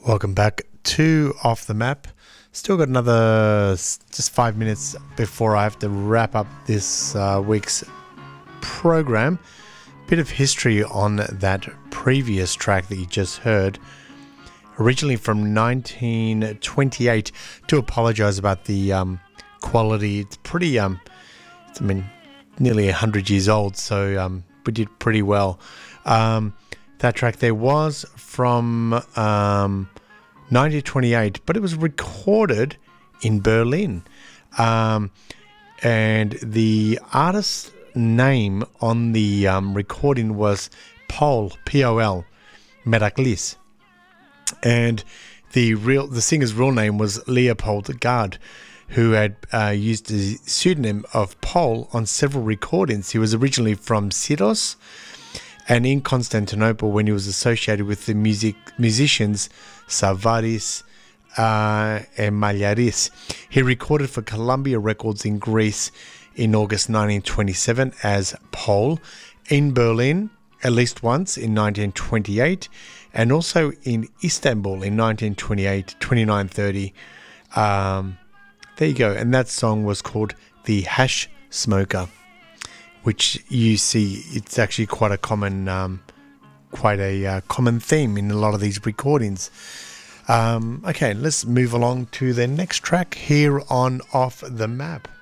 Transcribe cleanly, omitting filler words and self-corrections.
Welcome back to Off the Map. Still got another just 5 minutes before I have to wrap up this week's program. Bit of history on that previous track that you just heard. Originally from 1928. Do apologise about the quality. It's pretty, nearly 100 years old, so we did pretty well. That track there was from 1928, but it was recorded in Berlin. And the artist's name on the recording was Paul, P-O-L, Meraklis. And the singer's real name was Leopold Gard, who had used the pseudonym of Paul on several recordings. He was originally from Syros and in Constantinople when he was associated with the musicians Savaris and Malyaris. He recorded for Columbia Records in Greece in August 1927 as Paul, in Berlin at least once in 1928, and also in Istanbul in 1928, 2930. There you go. And that song was called The Hash Smoker, which you see it's actually quite a common common theme in a lot of these recordings. Okay, let's move along to the next track here on Off the Map.